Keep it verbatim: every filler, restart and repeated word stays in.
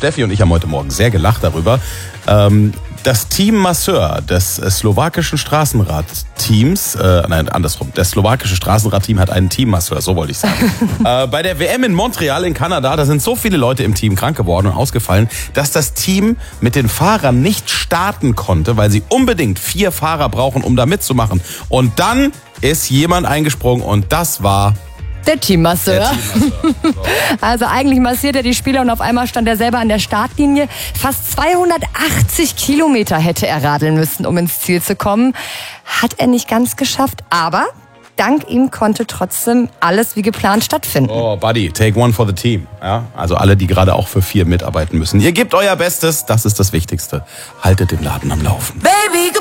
Steffi und ich haben heute Morgen sehr gelacht darüber. Ähm, das Team Masseur des äh, slowakischen Straßenradteams, äh, nein, andersrum, das slowakische Straßenradteam hat einen Teammasseur, so wollte ich sagen. äh, bei der W M in Montreal in Kanada, da sind so viele Leute im Team krank geworden und ausgefallen, dass das Team mit den Fahrern nicht starten konnte, weil sie unbedingt vier Fahrer brauchen, um da mitzumachen. Und dann ist jemand eingesprungen und das war... Der Teammasseur. Der Teammasseur. So. Also eigentlich massiert er die Spieler und auf einmal stand er selber an der Startlinie. Fast zweihundertachtzig Kilometer hätte er radeln müssen, um ins Ziel zu kommen. Hat er nicht ganz geschafft, aber dank ihm konnte trotzdem alles wie geplant stattfinden. Oh, Buddy, take one for the team. Ja, also alle, die gerade auch für vier mitarbeiten müssen. Ihr gebt euer Bestes, das ist das Wichtigste. Haltet den Laden am Laufen. Baby,